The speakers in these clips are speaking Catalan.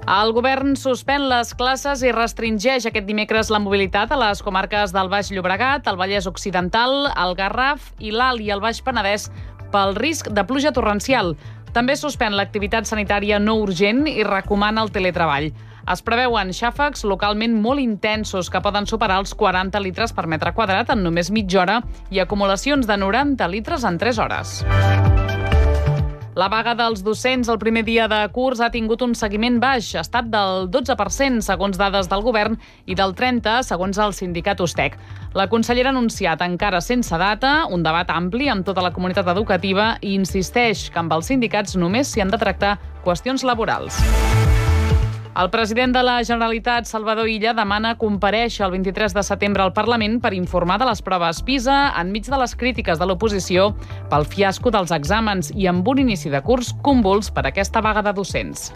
El govern suspèn les classes i restringeix aquest dimecres la mobilitat a les comarques del Baix Llobregat, el Vallès Occidental, el Garraf i l'Alt i el Baix Penedès pel risc de pluja torrencial. També suspèn l'activitat sanitària no urgent i recomana el teletreball. Es preveuen xàfecs localment molt intensos que poden superar els 40 litres per metre quadrat en només mitja hora i acumulacions de 90 litres en 3 hores. La vaga dels docents el primer dia de curs ha tingut un seguiment baix, ha estat del 12% segons dades del govern i del 30% segons el sindicat USTEC. La consellera ha anunciat, encara sense data, un debat ampli amb tota la comunitat educativa i insisteix que amb els sindicats només s'hi han de tractar qüestions laborals. El president de la Generalitat, Salvador Illa, demana comparèixer el 23 de setembre al Parlament per informar de les proves PISA enmig de les crítiques de l'oposició pel fiasco dels exàmens i amb un inici de curs convuls per aquesta vaga de docents.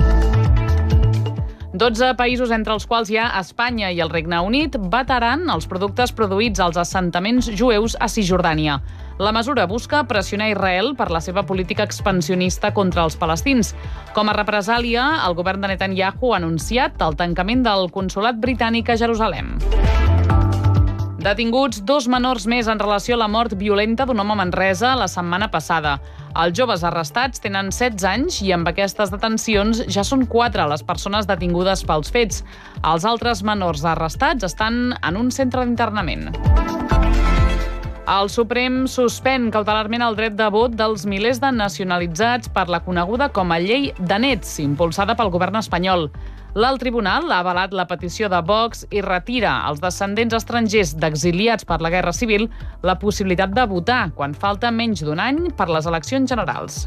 12 països, entre els quals hi ha Espanya i el Regne Unit, vetaran els productes produïts als assentaments jueus a Cisjordània. La mesura busca pressionar Israel per la seva política expansionista contra els palestins. Com a represàlia, el govern de Netanyahu ha anunciat el tancament del consolat britànic a Jerusalem. Detinguts 2 menors més en relació a la mort violenta d'un home a Manresa la setmana passada. Els joves arrestats tenen 16 anys i amb aquestes detencions ja són 4 les persones detingudes pels fets. Els altres menors arrestats estan en un centre d'internament. El Suprem suspèn cautelarment el dret de vot dels milers de nacionalitzats per la coneguda com a llei de nets, impulsada pel govern espanyol. L'alt tribunal ha avalat la petició de Vox i retira als descendents estrangers d'exiliats per la Guerra Civil la possibilitat de votar quan falta menys d'un any per les eleccions generals.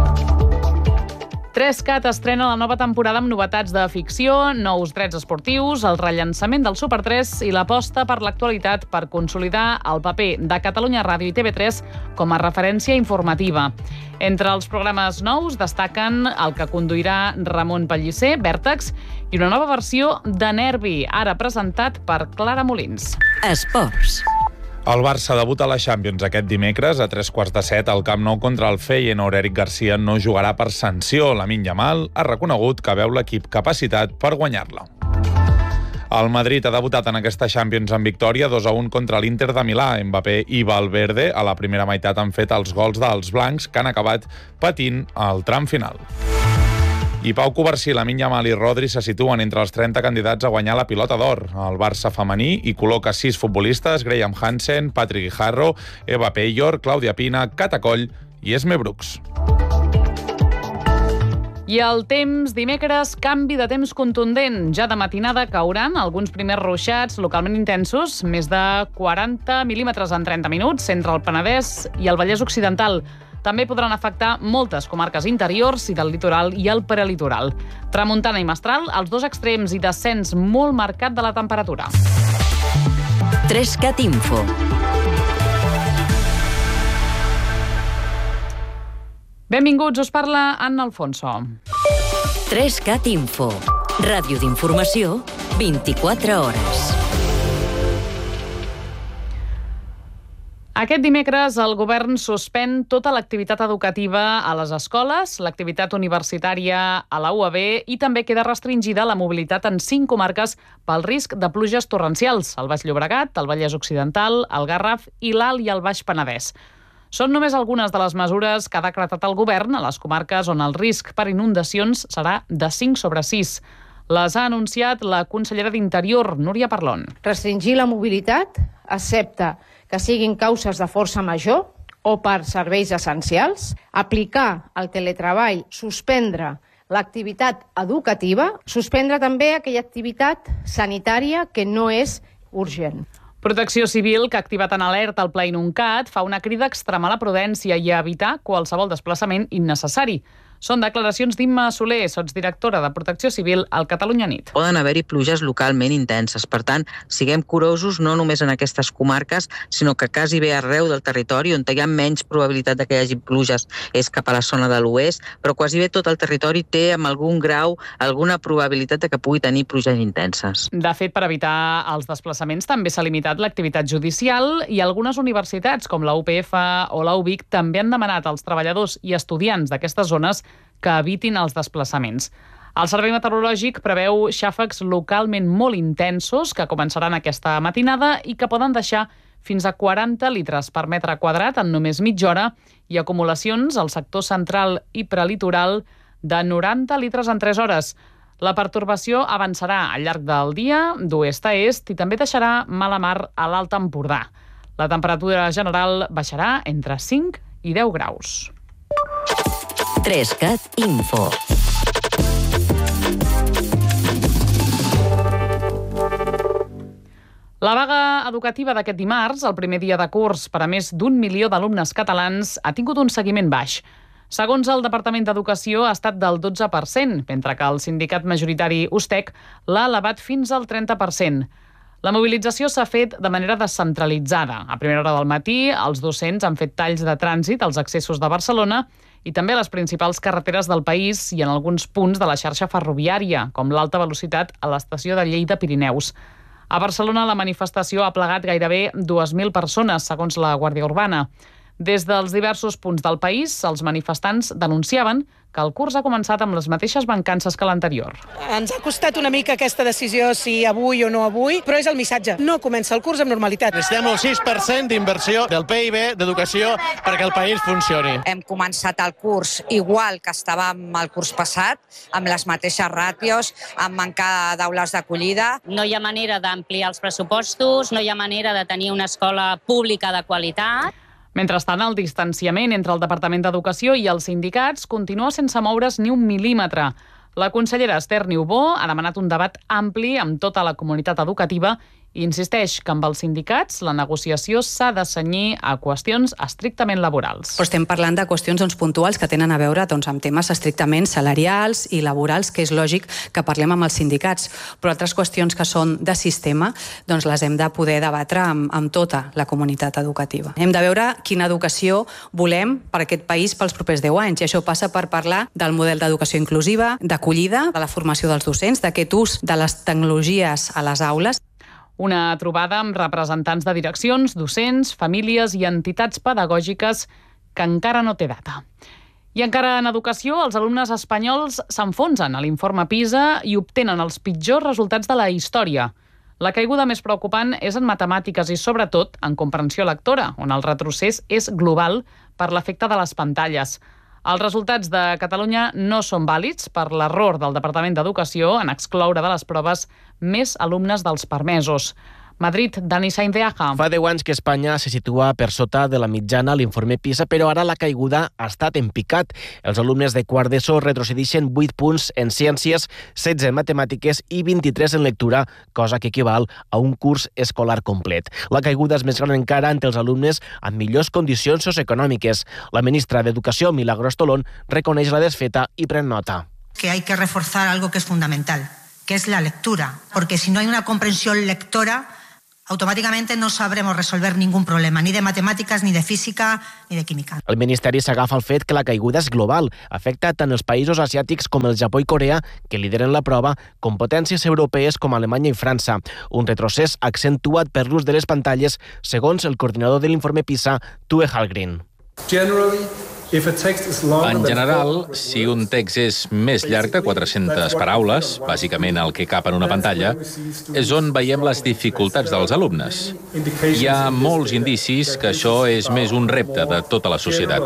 3CAT estrena la nova temporada amb novetats de ficció, nous drets esportius, el rellançament del Super 3 i l'aposta per l'actualitat per consolidar el paper de Catalunya Ràdio i TV3 com a referència informativa. Entre els programes nous destaquen el que conduirà Ramon Pellicer, Vèrtex, i una nova versió de Nervi, ara presentat per Clara Molins. Esports. El Barça debuta a la Champions aquest dimecres a 6:45 al Camp Nou contra el Feyenoord. Eric Garcia no jugarà per sanció. Lamine Yamal ha reconegut que veu l'equip capacitat per guanyar-la. El Madrid ha debutat en aquesta Champions amb victòria 2-1 contra l'Inter de Milà. Mbappé i Valverde a la primera meitat han fet els gols dels blancs que han acabat patint al tram final. I Pau Covarsí, Lamine Yamal i Rodri se situen entre els 30 candidats a guanyar la Pilota d'Or. El Barça femení hi col·loca 6 futbolistes: Graham Hansen, Patrick Guijarro, Eva Peyor, Clàudia Pina, Cata Coll i Esme Brooks. I el temps, dimecres, canvi de temps contundent. Ja de matinada cauran alguns primers ruixats localment intensos, més de 40 mil·límetres en 30 minuts, entre el Penedès i el Vallès Occidental. També podran afectar moltes comarques interiors i del litoral i el prelitoral. Tramuntana i mestral, els dos extrems i descens molt marcat de la temperatura. 3CAT Info. Benvinguts, us parla Anna Alfonso. 3CAT Info. Ràdio d'informació, 24 hores. Aquest dimecres el govern suspèn tota l'activitat educativa a les escoles, l'activitat universitària a la UAB i també queda restringida la mobilitat en 5 comarques pel risc de pluges torrencials: el Baix Llobregat, el Vallès Occidental, el Garraf i l'Alt i el Baix Penedès. Són només algunes de les mesures que ha decretat el govern a les comarques on el risc per inundacions serà de 5/6. Les ha anunciat la consellera d'Interior, Núria Parlon. Restringir la mobilitat, excepte que siguin causes de força major o per serveis essencials, aplicar el teletreball, suspendre l'activitat educativa, suspendre també aquella activitat sanitària que no és urgent. Protecció Civil, que ha activat en alerta el Pla Inuncat, fa una crida a extremar la prudència i a evitar qualsevol desplaçament innecessari. Són declaracions d'Imma Soler, sotsdirectora de Protecció Civil al Catalunya Nit. Poden haver-hi pluges localment intenses. Per tant, siguem curosos no només en aquestes comarques, sinó que quasi bé arreu del territori on hi ha menys probabilitat de que hi hagi pluges és cap a la zona de l'oest, però quasi bé tot el territori té amb algun grau alguna probabilitat de que pugui tenir pluges intenses. De fet, per evitar els desplaçaments també s'ha limitat l'activitat judicial i algunes universitats, com la UPF o la UVic, també han demanat als treballadors i estudiants d'aquestes zones que evitin els desplaçaments. El Servei Meteorològic preveu xàfecs localment molt intensos que començaran aquesta matinada i que poden deixar fins a 40 litres per metre quadrat en només mitja hora i acumulacions al sector central i prelitoral de 90 litres en 3 hores. La pertorbació avançarà al llarg del dia d'oest a est i també deixarà mala mar a l'Alt Empordà. La temperatura general baixarà entre 5 i 10 graus. 3CAT Info. La vaga educativa d'aquest dimarts, el primer dia de curs per a més d'1 milió d'alumnes catalans, ha tingut un seguiment baix. Segons el Departament d'Educació, ha estat del 12%, mentre que el sindicat majoritari USTEC l'ha elevat fins al 30%. La mobilització s'ha fet de manera descentralitzada. A primera hora del matí, els docents han fet talls de trànsit als accessos de Barcelona i també a les principals carreteres del país i en alguns punts de la xarxa ferroviària, com l'alta velocitat a l'estació de Lleida-Pirineus. A Barcelona, la manifestació ha plegat gairebé 2.000 persones, segons la Guàrdia Urbana. Des dels diversos punts del país, els manifestants denunciaven que el curs ha començat amb les mateixes mancances que l'anterior. Ens ha costat una mica aquesta decisió, si avui o no avui, però és el missatge. No comença el curs amb normalitat. Necessitem el 6% d'inversió del PIB d'educació perquè el país funcioni. Hem començat el curs igual que estàvem el curs passat, amb les mateixes ràtios, amb manca d'aules d'acollida. No hi ha manera d'ampliar els pressupostos, no hi ha manera de tenir una escola pública de qualitat. Mentrestant, el distanciament entre el Departament d'Educació i els sindicats continua sense moure's ni un mil·límetre. La consellera Esther Niubó ha demanat un debat ampli amb tota la comunitat educativa i insisteix que amb els sindicats la negociació s'ha de cenyir a qüestions estrictament laborals. Però estem parlant de qüestions puntuals que tenen a veure amb temes estrictament salarials i laborals, que és lògic que parlem amb els sindicats, però altres qüestions que són de sistema les hem de poder debatre amb tota la comunitat educativa. Hem de veure quina educació volem per aquest país pels propers 10 anys, i això passa per parlar del model d'educació inclusiva, d'acollida, de la formació dels docents, d'aquest ús de les tecnologies a les aules. Una trobada amb representants de direccions, docents, famílies i entitats pedagògiques que encara no té data. I encara en educació, els alumnes espanyols s'enfonsen a l'informe PISA i obtenen els pitjors resultats de la història. La caiguda més preocupant és en matemàtiques i, sobretot, en comprensió lectora, on el retrocés és global per l'efecte de les pantalles. Els resultats de Catalunya no són vàlids per l'error del Departament d'Educació en excloure de les proves més alumnes dels permesos. Madrid, Dani Sainz de Aja. Fa 10 anys que Espanya se situa per sota de la mitjana a l'informe PISA, però ara la caiguda ha estat en picat. Els alumnes de quart d'ESO retrocedeixen 8 punts en ciències, 16 en matemàtiques i 23 en lectura, cosa que equival a un curs escolar complet. La caiguda és més gran encara entre els alumnes amb millors condicions socioeconòmiques. La ministra d'Educació, Milagros Tolón, reconeix la desfeta i pren nota. Que hay que reforzar algo que es fundamental, que es la lectura, porque si no hay una comprensión lectora, automáticamente no sabremos resolver ningún problema, ni de matemáticas, ni de física, ni de química. El Ministeri s'agafa al fet que la caiguda és global. Afecta tant els països asiàtics com el Japó i Corea, que lideren la prova, com potències europees com Alemanya i França. Un retrocés accentuat per l'ús de les pantalles, segons el coordinador de l'informe PISA, Tue Hallgren. En general, si un text és més llarg de 400 paraules, bàsicament el que cap en una pantalla, és on veiem les dificultats dels alumnes. Hi ha molts indicis que això és més un repte de tota la societat.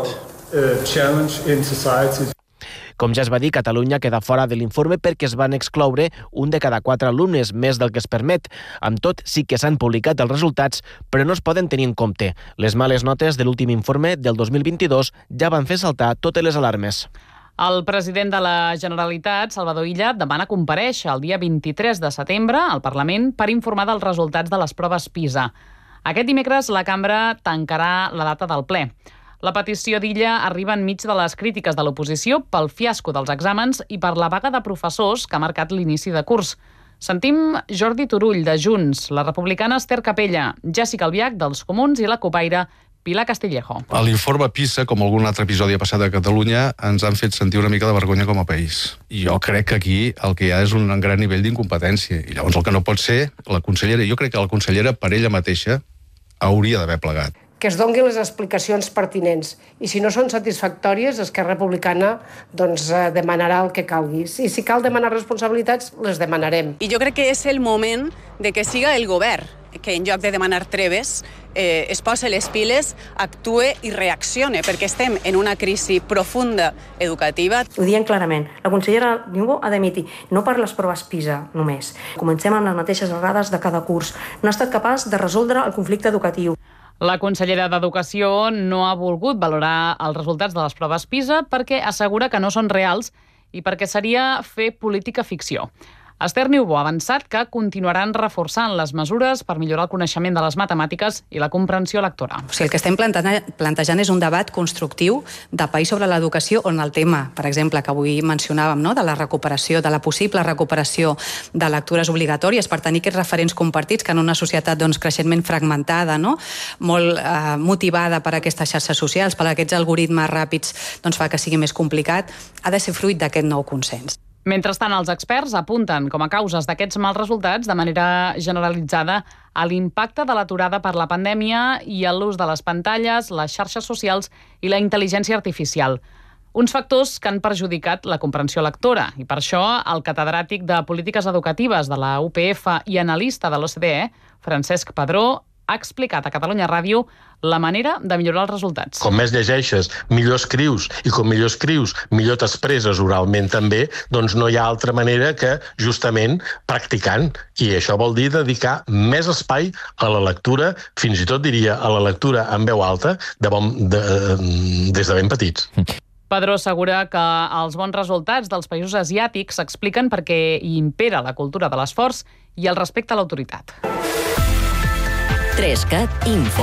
Com ja es va dir, Catalunya queda fora de l'informe perquè es van excloure un de cada 4 alumnes, més del que es permet. Amb tot, sí que s'han publicat els resultats, però no es poden tenir en compte. Les males notes de l'últim informe del 2022 ja van fer saltar totes les alarmes. El president de la Generalitat, Salvador Illa, demana comparèixer el dia 23 de setembre al Parlament per informar dels resultats de les proves PISA. Aquest dimecres la cambra tancarà la data del ple. La petició d'Illa arriba enmig de les crítiques de l'oposició pel fiasco dels exàmens i per la vaga de professors que ha marcat l'inici de curs. Sentim Jordi Turull, de Junts, la republicana Esther Capella, Jessica Albiach, dels Comuns, i la copaire Pilar Castillejo. A l'informe PISA, com algun altre episodi ha passat a Catalunya, ens han fet sentir una mica de vergonya com a país. I jo crec que aquí el que hi ha és un gran nivell d'incompetència. I llavors el que no pot ser, la consellera, jo crec que la consellera per ella mateixa hauria d'haver plegat. que es donguin les explicacions pertinents. I si no són satisfactòries, Esquerra Republicana demanarà el que calgui. I si cal demanar responsabilitats, les demanarem. I jo crec que és el moment de que siga el govern que en lloc de demanar treves es posa les piles, actue i reaccione, perquè estem en una crisi profunda educativa. Ho diem clarament. La consellera Niubó ha d'emitir, no per les proves PISA només. Comencem amb les mateixes errades de cada curs. No ha estat capaç de resoldre el conflicte educatiu. La consellera d'Educació no ha volgut valorar els resultats de les proves PISA perquè assegura que no són reals i perquè seria fer política ficció. Esther Niubó ha avançat que continuaran reforçant les mesures per millorar el coneixement de les matemàtiques i la comprensió lectora. O sigui, el que estem plantejant és un debat constructiu de país sobre l'educació, on el tema, per exemple, que avui mencionàvem, no? De la recuperació, de la possible recuperació de lectures obligatòries per tenir aquests referents compartits que en una societat creixentment fragmentada, no? Molt motivada per aquestes xarxes socials, per aquests algoritmes ràpids, fa que sigui més complicat, ha de ser fruit d'aquest nou consens. Mentrestant, els experts apunten com a causes d'aquests mals resultats de manera generalitzada a l'impacte de l'aturada per la pandèmia i a l'ús de les pantalles, les xarxes socials i la intel·ligència artificial. Uns factors que han perjudicat la comprensió lectora i per això el catedràtic de Polítiques Educatives de la UPF i analista de l'OCDE, Francesc Padró, ha explicat a Catalunya Ràdio la manera de millorar els resultats. Com més llegeixes, millor escrius, i com millor escrius, millor t'expresses oralment també, doncs no hi ha altra manera que justament practicant. I això vol dir dedicar més espai a la lectura, fins i tot diria a la lectura en veu alta, des de ben petits. Padró assegura que els bons resultats dels països asiàtics s'expliquen perquè hi impera la cultura de l'esforç i el respecte a l'autoritat. 3CAT Info.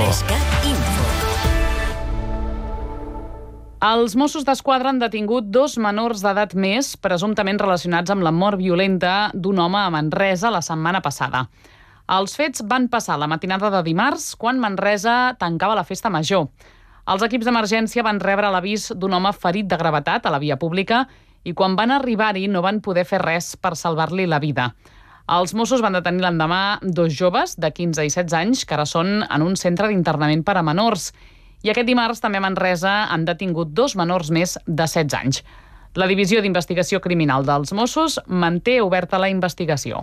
Els Mossos d'Esquadra han detingut 2 menors d'edat més, presumptament relacionats amb la mort violenta d'un home a Manresa la setmana passada. Els fets van passar la matinada de dimarts, quan Manresa tancava la festa major. Els equips d'emergència van rebre l'avís d'un home ferit de gravetat a la via pública i quan van arribar-hi no van poder fer res per salvar-li la vida. Els Mossos van detenir l'endemà 2 joves de 15 i 16 anys que ara són en un centre d'internament per a menors. I aquest dimarts també a Manresa han detingut 2 menors més de 16 anys. La Divisió d'Investigació Criminal dels Mossos manté oberta la investigació.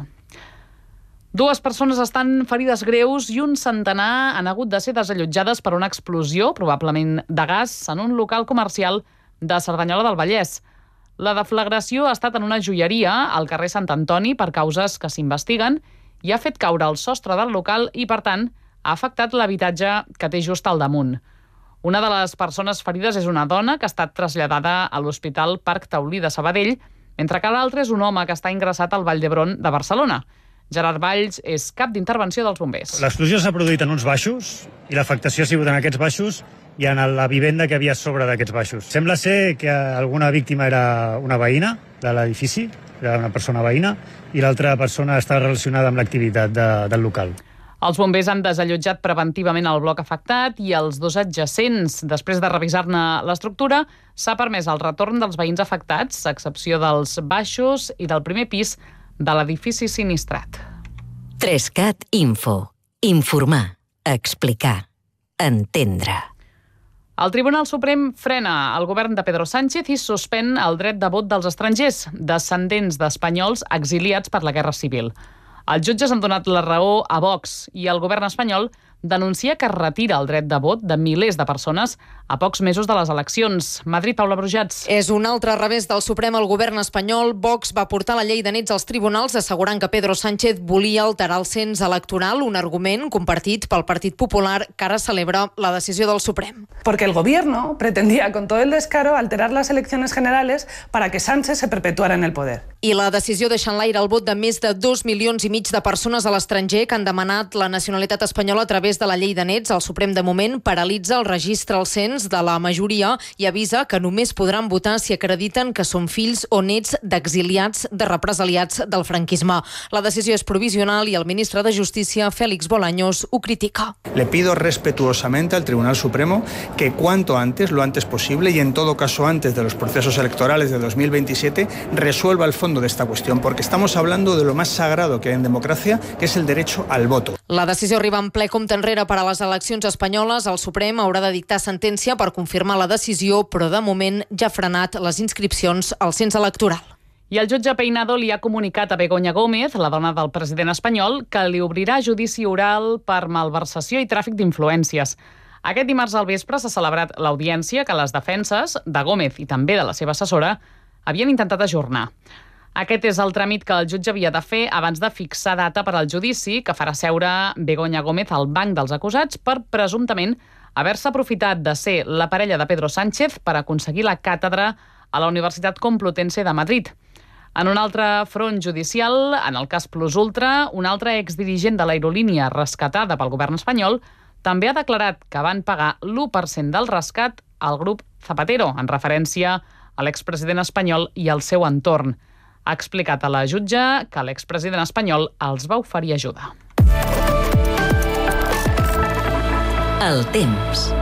2 persones estan ferides greus i un centenar han hagut de ser desallotjades per una explosió, probablement de gas, en un local comercial de Cerdanyola del Vallès. La deflagració ha estat en una joieria al carrer Sant Antoni per causes que s'investiguen i ha fet caure el sostre del local i, per tant, ha afectat l'habitatge que té just al damunt. Una de les persones ferides és una dona que ha estat traslladada a l'Hospital Parc Taulí de Sabadell, mentre que l'altre és un home que està ingressat al Vall d'Hebron de Barcelona. Gerard Valls és cap d'intervenció dels bombers. L'explosió s'ha produït en uns baixos i l'afectació ha sigut en aquests baixos i en la vivenda que havia a sobre d'aquests baixos. Sembla ser que alguna víctima era una veïna de l'edifici, era una persona veïna, i l'altra persona està relacionada amb l'activitat del local. Els bombers han desallotjat preventivament el bloc afectat i els 2 adjacents. Després de revisar-ne l'estructura, s'ha permès el retorn dels veïns afectats, a excepció dels baixos i del primer pis de l'edifici sinistrat. 3CAT Info. Informar, explicar, entendre. El Tribunal Suprem frena el govern de Pedro Sánchez i suspèn el dret de vot dels estrangers, descendents d'espanyols exiliats per la Guerra Civil. Els jutges han donat la raó a Vox i el govern espanyol denuncia que retira el dret de vot de milers de persones a pocs mesos de les eleccions. Madrid, Paula Brujats. És un altre revés del Suprem al govern espanyol. Vox va portar la llei de nets als tribunals assegurant que Pedro Sánchez volia alterar el cens electoral, un argument compartit pel Partit Popular que ara celebra la decisió del Suprem. Porque el gobierno pretendía con todo el descaro alterar las elecciones generales para que Sánchez se perpetuara en el poder. I la decisió deixa en l'aire el vot de més de 2,5 milions de persones a l'estranger que han demanat la nacionalitat espanyola a través de la llei de nets. El Suprem, de moment, paralitza el registre al cens de la majoria i avisa que només podran votar si acrediten que són fills o nets d'exiliats, de represaliats del franquisme. La decisió és provisional i el ministre de Justícia, Félix Bolaños, ho critica. Le pido respetuosamente al Tribunal Supremo que cuanto antes, lo antes posible y en todo caso antes de los procesos electorales de 2027, resuelva el fondo fondo de esta cuestión, porque estamos hablando de lo más sagrado que hay en democracia, que es el derecho al voto. La decisió arriba en ple compte enrere per a les eleccions espanyoles. El Suprem haurà de dictar sentència per confirmar la decisió, però de moment ja ha frenat les inscripcions al cens electoral. I el jutge Peinado li ha comunicat a Begoña Gómez, la dona del president espanyol, que li obrirà judici oral per malversació i tràfic d'influències. Aquest dimarts al vespre s'ha celebrat l'audiència que les defenses de Gómez i també de la seva assessora havien intentat ajornar. Aquest és el tràmit que el jutge havia de fer abans de fixar data per al judici que farà seure Begoña Gómez al banc dels acusats per presumptament haver-se aprofitat de ser la parella de Pedro Sánchez per aconseguir la càtedra a la Universitat Complutense de Madrid. En un altre front judicial, en el cas Plus Ultra, un altre exdirigent de l'aerolínia rescatada pel govern espanyol també ha declarat que van pagar l'1% del rescat al grup Zapatero, en referència a l'expresident espanyol i al seu entorn. Ha explicat a la jutge que l'expresident espanyol els va oferir ajuda. El temps.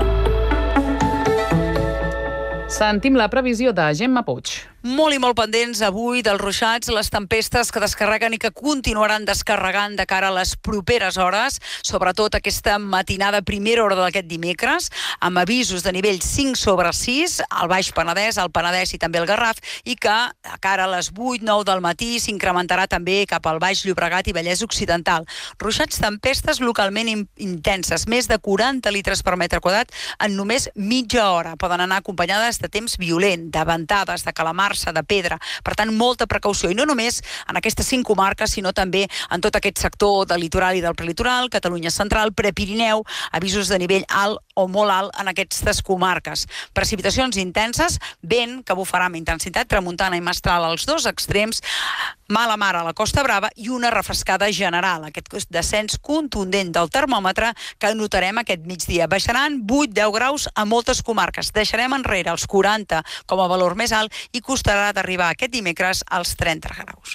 Sentim la previsió de Gemma Puig. Molt i molt pendents avui dels ruixats, les tempestes que descarreguen i que continuaran descarregant de cara a les properes hores, sobretot aquesta matinada, primera hora d'aquest dimecres, amb avisos de nivell 5/6 al Baix Penedès, al Penedès i també al Garraf, i que a cara a les 8-9 del matí s'incrementarà també cap al Baix Llobregat i Vallès Occidental. Ruixats, tempestes localment intenses, més de 40 litres per metre quadrat en només mitja hora. Poden anar acompanyades de temps violent, de ventades, de calamarsa, de pedra. Per tant, molta precaució. I no només en aquestes 5 comarques, sinó també en tot aquest sector del litoral i del prelitoral, Catalunya central, Prepirineu, avisos de nivell alt o molt alt en aquestes comarques. Precipitacions intenses, vent que bufarà amb intensitat, tramuntana i mestral als dos extrems, mala mar a la Costa Brava i una refrescada general. Aquest descens contundent del termòmetre que notarem aquest migdia. Baixaran 8-10 graus a moltes comarques. Deixarem enrere els 40 com a valor més alt i costarà d'arribar aquest dimecres als 30 graus.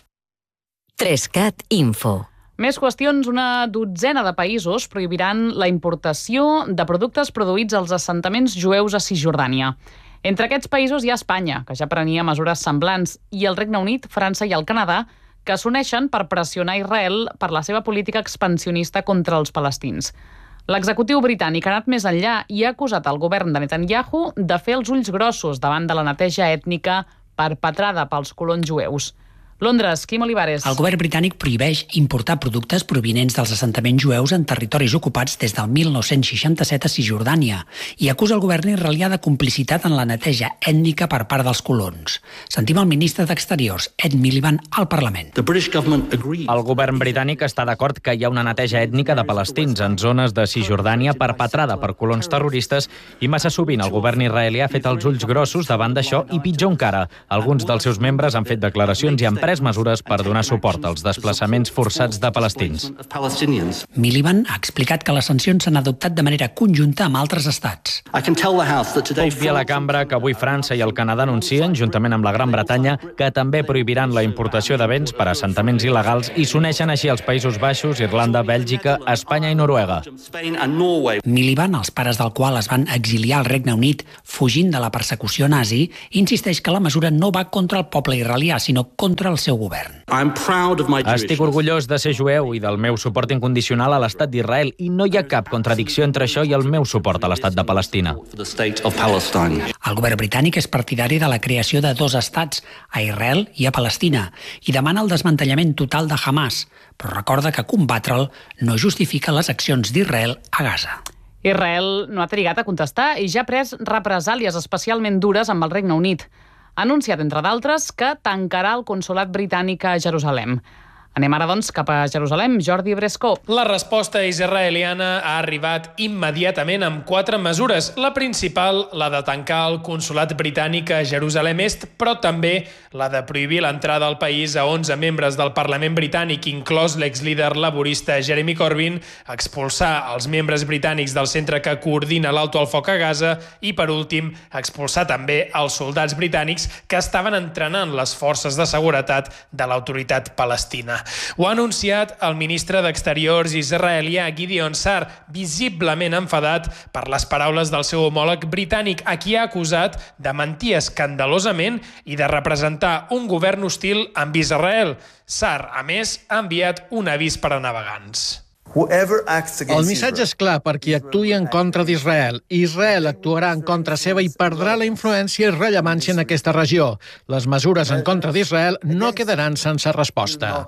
3CAT Info. Més qüestions, una dotzena de països prohibiran la importació de productes produïts als assentaments jueus a Cisjordània. Entre aquests països hi ha Espanya, que ja prenia mesures semblants, i el Regne Unit, França i el Canadà, que s'uneixen per pressionar Israel per la seva política expansionista contra els palestins. L'executiu britànic ha anat més enllà i ha acusat el govern de Netanyahu de fer els ulls grossos davant de la neteja ètnica perpetrada pels colons jueus. Londres, Quim Olivares. El govern britànic prohibeix importar productes provinents dels assentaments jueus en territoris ocupats des del 1967 a Cisjordània i acusa el govern israelià de complicitat en la neteja ètnica per part dels colons. Sentim el ministre d'Exteriors, Ed Miliband, al Parlament. El govern britànic està d'acord que hi ha una neteja ètnica de palestins en zones de Cisjordània perpetrada per colons terroristes i massa sovint el govern israelià ha fet els ulls grossos davant d'això i pitjor encara, alguns dels seus membres han fet declaracions i han pres mesures per donar suport als desplaçaments forçats de palestins. Miliband ha explicat que les sancions s'han adoptat de manera conjunta amb altres estats. Puc dir a la cambra que avui França i el Canadà anuncien, juntament amb la Gran Bretanya, que també prohibiran la importació de béns per a assentaments il·legals i s'uneixen així els Països Baixos, Irlanda, Bèlgica, Espanya i Noruega. Miliband, els pares del qual es van exiliar al Regne Unit fugint de la persecució nazi, insisteix que la mesura no va contra el poble israelià, sinó contra el seu govern. Estic orgullós de ser jueu i del meu suport incondicional a l'estat d'Israel i no hi ha cap contradicció entre això i el meu suport a l'estat de Palestina. El govern britànic és partidari de la creació de 2 estats, a Israel i a Palestina, i demana el desmantellament total de Hamas, però recorda que combatre'l no justifica les accions d'Israel a Gaza. Israel no ha trigat a contestar i ja ha pres represàlies especialment dures amb el Regne Unit. Ha anunciat, entre d'altres, que tancarà el consolat britànic a Jerusalem. Anem ara, doncs, cap a Jerusalem. Jordi Brescó. La resposta israeliana ha arribat immediatament amb 4 mesures. La principal, la de tancar el consolat britànic a Jerusalem Est, però també la de prohibir l'entrada al país a 11 membres del Parlament britànic, inclòs l'exlíder laborista Jeremy Corbyn, expulsar els membres britànics del centre que coordina l'alto al foc a Gaza i, per últim, expulsar també els soldats britànics que estaven entrenant les forces de seguretat de l'autoritat palestina. Ho ha anunciat el ministre d'Exteriors israelià Gideon Sa'ar, visiblement enfadat per les paraules del seu homòleg britànic, a qui ha acusat de mentir escandalosament i de representar un govern hostil amb Israel. Sa'ar, a més, ha enviat un avís per a navegants. El missatge és clar per qui actuï en contra d'Israel. Israel actuarà en contra seva i perdrà la influència i rellevància en aquesta regió. Les mesures en contra d'Israel no quedaran sense resposta.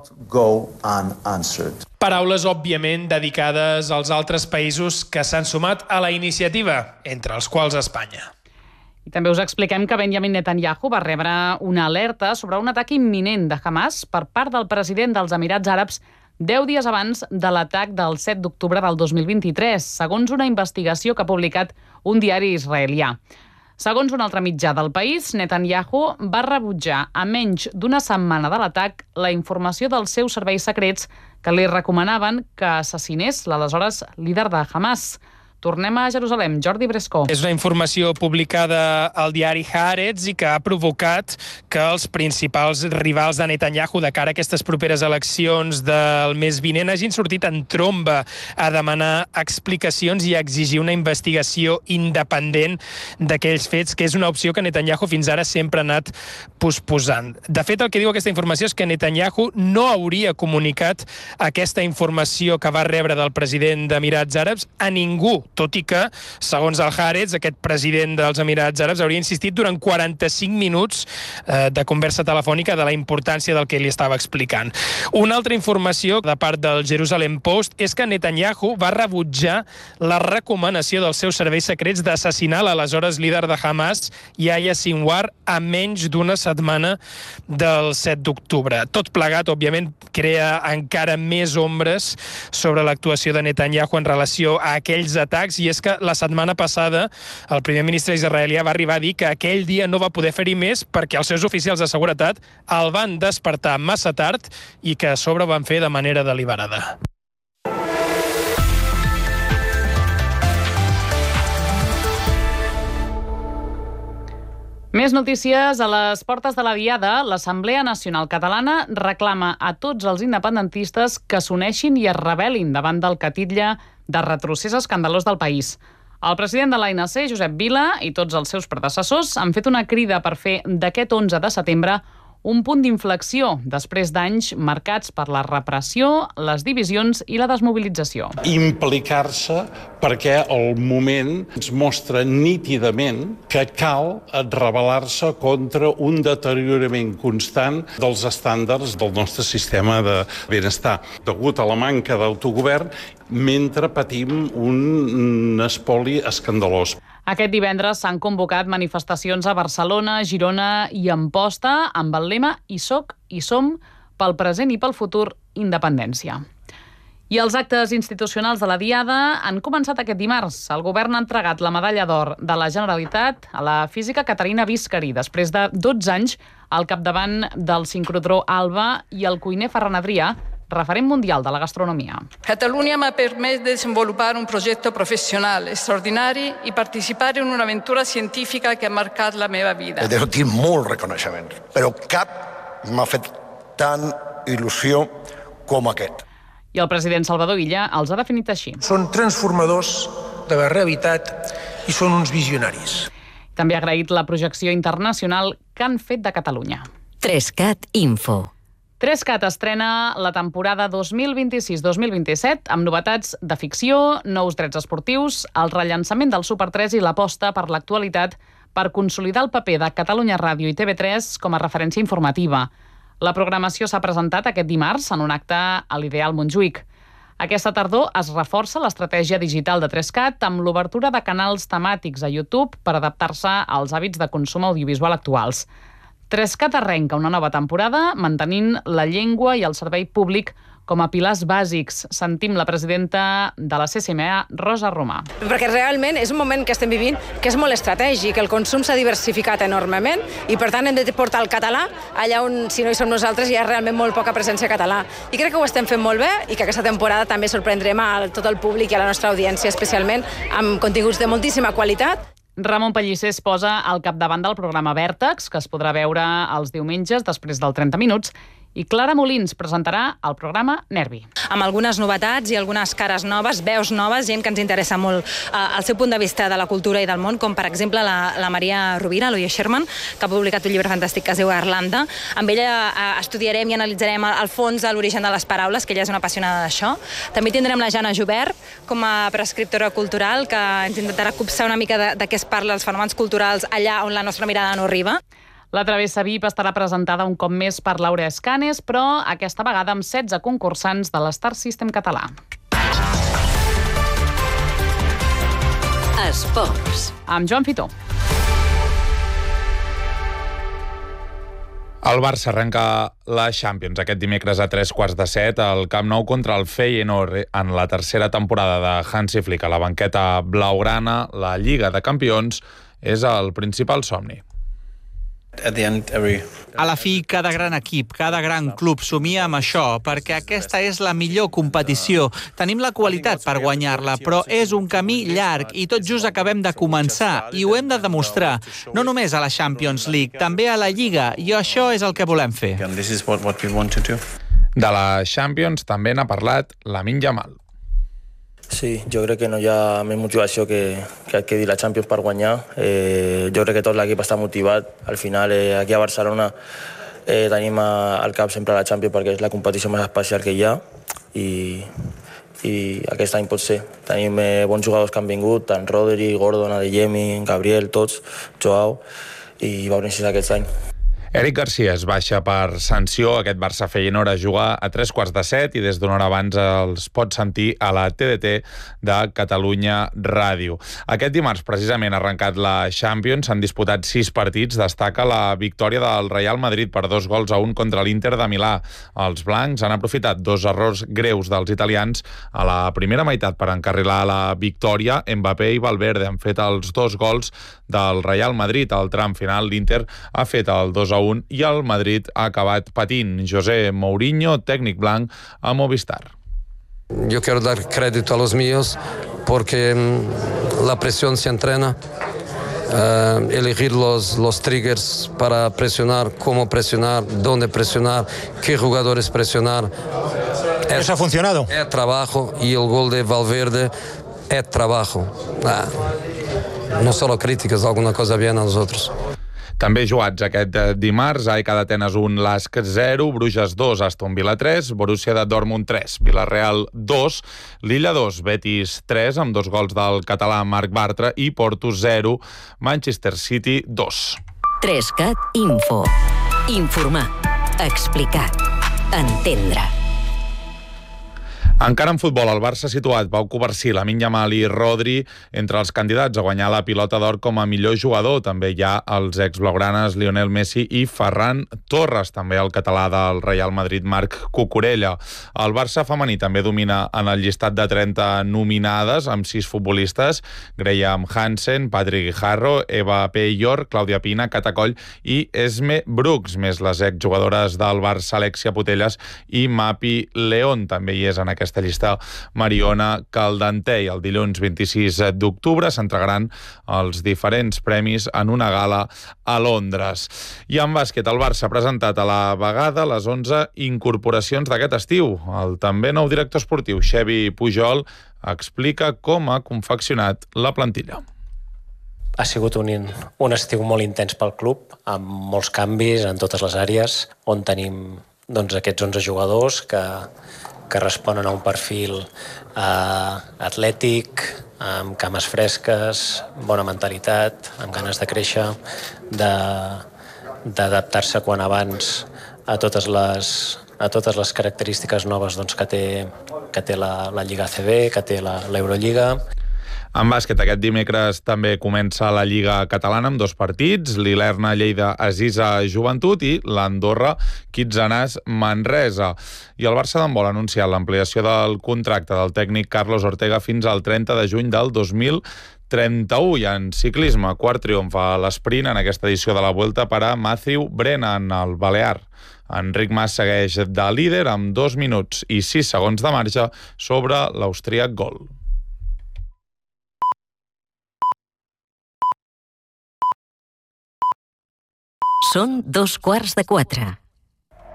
Paraules, òbviament, dedicades als altres països que s'han sumat a la iniciativa, entre els quals Espanya. I també us expliquem que Benjamin Netanyahu va rebre una alerta sobre un atac imminent de Hamas per part del president dels Emirats Àrabs 10 dies abans de l'atac del 7 d'octubre del 2023, segons una investigació que ha publicat un diari israelià. Segons un altre mitjà del país, Netanyahu va rebutjar a menys d'una setmana de l'atac la informació dels seus serveis secrets que li recomanaven que assassinés l'aleshores líder de Hamas. Tornem a Jerusalem. Jordi Brescó. És una informació publicada al diari Haaretz i que ha provocat que els principals rivals de Netanyahu de cara a aquestes properes eleccions del mes vinent hagin sortit en tromba a demanar explicacions i a exigir una investigació independent d'aquells fets, que és una opció que Netanyahu fins ara sempre ha anat posposant. De fet, el que diu aquesta informació és que Netanyahu no hauria comunicat aquesta informació que va rebre del president d'Emirats Àrabs a ningú, tot i que, segons el Haaretz, aquest president dels Emirats Àrabs hauria insistit durant 45 minuts de conversa telefònica de la importància del que li estava explicant. Una altra informació de part del Jerusalem Post és que Netanyahu va rebutjar la recomanació dels seus serveis secrets d'assassinar l'aleshores líder de Hamas, Yahya Sinwar, a menys d'una setmana del 7 d'octubre. Tot plegat, òbviament, crea encara més ombres sobre l'actuació de Netanyahu en relació a aquells atacs, i és que la setmana passada el primer ministre israelià va arribar a dir que aquell dia no va poder fer-hi més perquè els seus oficials de seguretat el van despertar massa tard i que a sobre ho van fer de manera deliberada. Més notícies. A les portes de la Diada, l'Assemblea Nacional Catalana reclama a tots els independentistes que s'uneixin i es rebel·lin davant del catitlle de retrocés escandalós del país. El president de l'ANC, Josep Vila, i tots els seus predecessors han fet una crida per fer d'aquest 11 de setembre un punt d'inflexió després d'anys marcats per la repressió, les divisions i la desmobilització. Implicar-se perquè el moment ens mostra nítidament que cal rebel·lar-se contra un deteriorament constant dels estàndards del nostre sistema de benestar, degut a la manca d'autogovern mentre patim un espoli escandalós. Aquest divendres s'han convocat manifestacions a Barcelona, Girona i Amposta amb el lema "Hi soc, hi som, pel present i pel futur, independència". I els actes institucionals de la Diada han començat aquest dimarts. El govern ha entregat la medalla d'or de la Generalitat a la física Caterina Biscari, després de 12 anys al capdavant del sincrotró Alba, i el cuiner Ferran Adrià, referent mundial de la gastronomia. Catalunya m'ha permès desenvolupar un projecte professional extraordinari i participar en una aventura científica que ha marcat la meva vida. He de sentir molt reconeixement, però cap m'ha fet tant il·lusió com aquest. I el president Salvador Illa els ha definit així. Són transformadors de la realitat i són uns visionaris. També ha agraït la projecció internacional que han fet de Catalunya. 3CAT Info. 3CAT estrena la temporada 2026-2027 amb novetats de ficció, nous drets esportius, el rellançament del Super 3 i l'aposta per l'actualitat per consolidar el paper de Catalunya Ràdio i TV3 com a referència informativa. La programació s'ha presentat aquest dimarts en un acte a l'Ideal Montjuïc. Aquesta tardor es reforça l'estratègia digital de 3CAT amb l'obertura de canals temàtics a YouTube per adaptar-se als hàbits de consum audiovisual actuals. 3CAT arrenca una nova temporada mantenint la llengua i el servei públic com a pilars bàsics. Sentim la presidenta de la CCMA, Rosa Romà. Perquè realment és un moment que estem vivint que és molt estratègic. El consum s'ha diversificat enormement i per tant hem de portar el català allà on, si no hi som nosaltres, hi ha realment molt poca presència català. I crec que ho estem fent molt bé i que aquesta temporada també sorprendrem a tot el públic i a la nostra audiència, especialment amb continguts de moltíssima qualitat. Ramon Pellicer es posa al capdavant del programa Vèrtex, que es podrà veure els diumenges després del 30 minuts, I Clara Molins presentarà el programa Nervi. Amb algunes novetats i algunes cares noves, veus noves, gent que ens interessa molt el seu punt de vista de la cultura i del món, com per exemple la Maria Rovira, l'Oia Sherman, que ha publicat un llibre fantàstic que es diu Irlanda. Amb ella estudiarem i analitzarem el fons de l'origen de les paraules, que ella és una apassionada d'això. També tindrem la Jana Jubert com a prescriptora cultural, que ens intentarà copsar una mica de què es parla, els fenòmens culturals allà on la nostra mirada no arriba. La Travessa VIP estarà presentada un cop més per Laura Escanes, però aquesta vegada amb 16 concursants de l'Star System català. Esports. Amb Joan Fitó. El Barça arrenca la Champions aquest dimecres a 7:15 al Camp Nou contra el Feyenoord en la tercera temporada de Hansi Flick a la banqueta blaugrana. La Lliga de Campions és el principal somni. A la fi, cada gran equip, cada gran club somia amb això, perquè aquesta és la millor competició. Tenim la qualitat per guanyar-la, però és un camí llarg i tot just acabem de començar i ho hem de demostrar, no només a la Champions League, també a la Lliga, i això és el que volem fer. De la Champions també n'ha parlat Lamine Yamal. Sí, jo crec que no hi ha més motivació que dir la Champions per guanyar. Jo crec que tot l'equip està motivat. Al final, aquí a Barcelona tenim al cap sempre la Champions perquè és la competició més especial que hi ha i aquest any pot ser. Tenim bons jugadors que han vingut, tant Rodri, Gordon, Adeyemi, Gabriel, tots, Joao, i va venir aquest any. Eric Garcia es baixa per sanció. Aquest Barça-Feyenoord a jugar a 7:15 i des d'una hora abans els pot sentir a la TDT de Catalunya Ràdio. Aquest dimarts, precisament, ha arrencat la Champions. S'han disputat 6 partits. Destaca la victòria del Real Madrid per 2-1 contra l'Inter de Milà. Els blancs han aprofitat 2 errors greus dels italians a la primera meitat per encarrilar la victòria. Mbappé i Valverde han fet els 2 gols del Real Madrid. Al tram final, l'Inter ha fet el 2-1 i el Madrid ha acabat patint. José Mourinho, tècnic blanc a Movistar. Yo quiero dar crédito a los míos porque la presión se entrena. Elegir los triggers para presionar, cómo presionar, dónde presionar, qué jugadores presionar. ¿Eso ha funcionado? Es trabajo y el gol de Valverde es trabajo. No solo críticas, alguna cosa bien a nosotros. També jugats aquest dimarts, AEK d'Atenes 1, LASK 0, Bruges 2, Aston Villa 3, Borussia de Dortmund 3, Villarreal 2, Lilla 2, Betis 3, amb 2 gols del català Marc Bartra, i Porto 0, Manchester City 2. 3CAT Info. Informar. Explicar. Entendre. Encara en futbol, el Barça ha situat Pau Cubarsí, Lamine Yamal i Rodri entre els candidats a guanyar la pilota d'or com a millor jugador. També hi ha els exblaugranes Lionel Messi i Ferran Torres, també el català del Real Madrid Marc Cucurella. El Barça femení també domina en el llistat de 30 nominades amb 6 futbolistes: Graham Hansen, Patrick Guijarro, Eva Peyor, Clàudia Pina, Cata Coll i Esme Brooks, més les exjugadores del Barça Alexia Putellas i Mapi León. També hi és en aquesta llista Mariona Caldentey. El dilluns 26 d'octubre s'entregaran els diferents premis en una gala a Londres. I en bàsquet, el Barça ha presentat a la vegada les 11 incorporacions d'aquest estiu. El també nou director esportiu, Xevi Pujol, explica com ha confeccionat la plantilla. Ha sigut un estiu molt intens pel club, amb molts canvis en totes les àrees, on tenim aquests 11 jugadors que responen a un perfil atlètic, amb cames fresques, bona mentalitat, amb ganes de créixer, d'adaptar-se quan abans a totes les característiques noves que té la Lliga ACB, que té l'Eurolliga. En bàsquet, aquest dimecres també comença la Lliga Catalana amb 2 partits, l'Ilerna Lleida Azisa Joventut i l'Andorra Quitzenàs Manresa. I el Barça d'handbol ha anunciat l'ampliació del contracte del tècnic Carlos Ortega fins al 30 de juny del 2031. I en ciclisme, quart triomf a l'esprint en aquesta edició de la Vuelta per a Matthew Brennan, el balear. Enric Mas segueix de líder amb 2 minuts i 6 segons de marge sobre l'austríac Gol. Són 3:15.